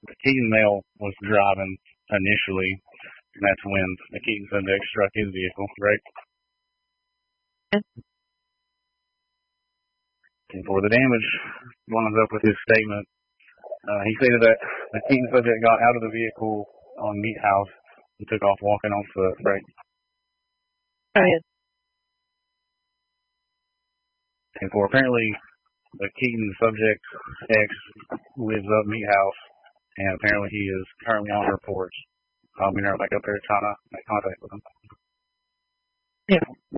The Keaton male was driving initially, and that's when the Keaton subject struck his vehicle, right? And for the damage, lines up with his statement. He stated that the Keaton subject got out of the vehicle on Meat House and took off walking on foot, right? Oh, yes. And for apparently the Keaton subject's ex lives up Meat House, and apparently he is currently on her porch. I'll be right back up there trying to make contact with him. Yeah.